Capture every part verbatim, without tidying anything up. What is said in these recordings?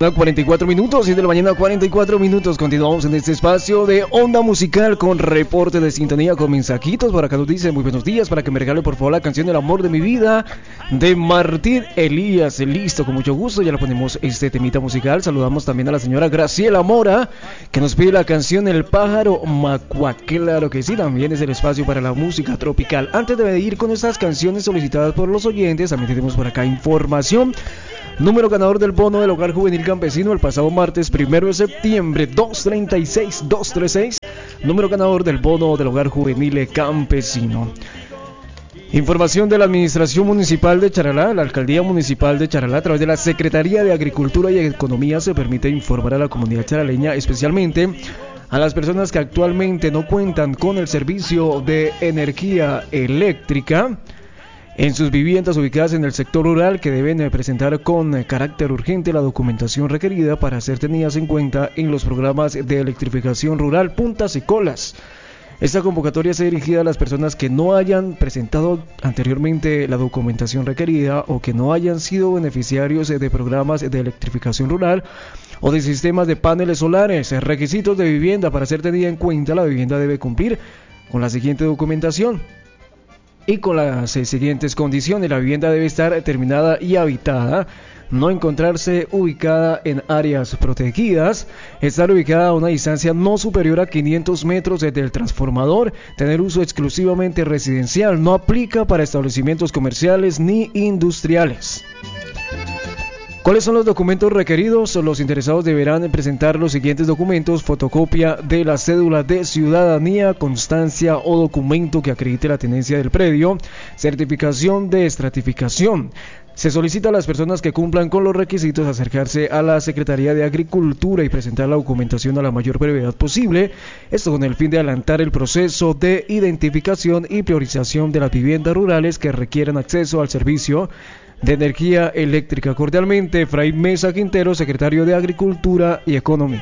cuarenta y cuatro minutos, siete de la mañana, cuarenta y cuatro minutos. Continuamos en este espacio de Onda Musical con reporte de sintonía con mensajitos. Por acá nos dice muy buenos días, para que me regale por favor la canción El amor de mi vida de Martín Elías. Listo, con mucho gusto, ya le ponemos este temita musical. Saludamos también a la señora Graciela Mora, que nos pide la canción El pájaro macua. Claro que sí, también es el espacio para la música tropical. Antes de ir con estas canciones solicitadas por los oyentes, también tenemos por acá información. Número ganador del bono del Hogar Juvenil Campesino el pasado martes primero de septiembre, dos treinta y seis, dos treinta y seis. Número ganador del bono del Hogar Juvenil Campesino. Información de la Administración Municipal de Charalá. La Alcaldía Municipal de Charalá, a través de la Secretaría de Agricultura y Economía, se permite informar a la comunidad charaleña, especialmente a las personas que actualmente no cuentan con el servicio de energía eléctrica en sus viviendas ubicadas en el sector rural, que deben presentar con carácter urgente la documentación requerida para ser tenidas en cuenta en los programas de electrificación rural Puntas y Colas. Esta convocatoria se dirigida a las personas que no hayan presentado anteriormente la documentación requerida o que no hayan sido beneficiarios de programas de electrificación rural o de sistemas de paneles solares. Requisitos de vivienda. Para ser tenida en cuenta, la vivienda debe cumplir con la siguiente documentación y con las siguientes condiciones. La vivienda debe estar terminada y habitada, no encontrarse ubicada en áreas protegidas, estar ubicada a una distancia no superior a quinientos metros desde el transformador, tener uso exclusivamente residencial, no aplica para establecimientos comerciales ni industriales. ¿Cuáles son los documentos requeridos? Los interesados deberán presentar los siguientes documentos: fotocopia de la cédula de ciudadanía, constancia o documento que acredite la tenencia del predio, certificación de estratificación. Se solicita a las personas que cumplan con los requisitos acercarse a la Secretaría de Agricultura y presentar la documentación a la mayor brevedad posible, esto con el fin de adelantar el proceso de identificación y priorización de las viviendas rurales que requieran acceso al servicio de energía eléctrica. Cordialmente, Efraín Mesa Quintero, secretario de Agricultura y Economía.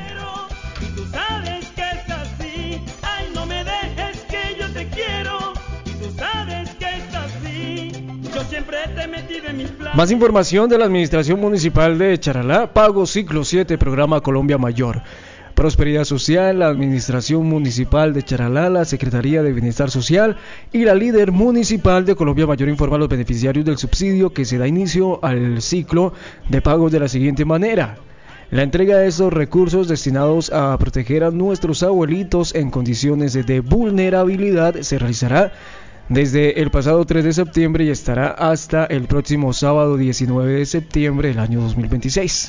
Más información de la Administración Municipal de Charalá. Pago Ciclo siete, Programa Colombia Mayor. Prosperidad Social, la Administración Municipal de Charalá, la Secretaría de Bienestar Social y la Líder Municipal de Colombia Mayor informa a los beneficiarios del subsidio que se da inicio al ciclo de pagos de la siguiente manera. La entrega de estos recursos destinados a proteger a nuestros abuelitos en condiciones de vulnerabilidad se realizará desde el pasado tres de septiembre y estará hasta el próximo sábado diecinueve de septiembre del año dos mil veintiséis.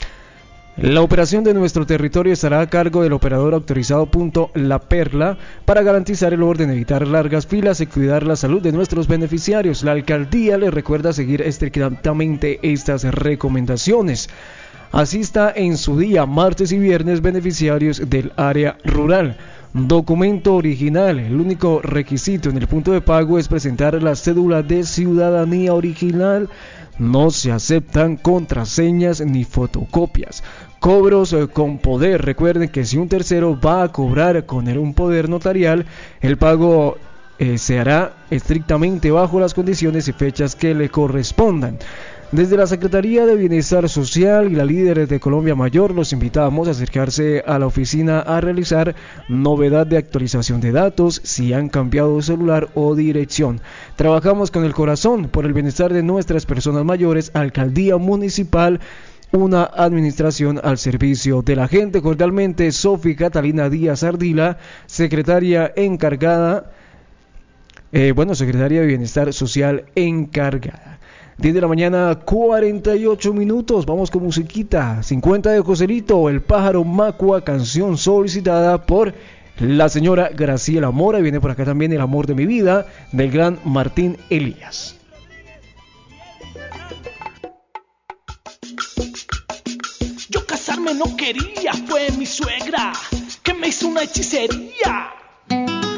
La operación de nuestro territorio estará a cargo del operador autorizado Punto La Perla para garantizar el orden, evitar largas filas y cuidar la salud de nuestros beneficiarios. La alcaldía les recuerda seguir estrictamente estas recomendaciones. Asista en su día, martes y viernes, beneficiarios del área rural. Documento original. El único requisito en el punto de pago es presentar la cédula de ciudadanía original. No se aceptan contraseñas ni fotocopias. Cobros eh, con poder. Recuerden que si un tercero va a cobrar con un poder notarial, el pago eh, se hará estrictamente bajo las condiciones y fechas que le correspondan. Desde la Secretaría de Bienestar Social y la Líder de Colombia Mayor los invitamos a acercarse a la oficina a realizar novedad de actualización de datos si han cambiado de celular o dirección. Trabajamos con el corazón por el bienestar de nuestras personas mayores. Alcaldía Municipal, una administración al servicio de la gente. Cordialmente, Sofi Catalina Díaz Ardila, secretaria encargada, eh, bueno, secretaria de Bienestar Social encargada. diez de la mañana, cuarenta y ocho minutos. Vamos con musiquita. cincuenta de Joselito, El pájaro macua, canción solicitada por la señora Graciela Mora. Viene por acá también El amor de mi vida, del gran Martín Elías. Yo casarme no quería, fue mi suegra que me hizo una hechicería.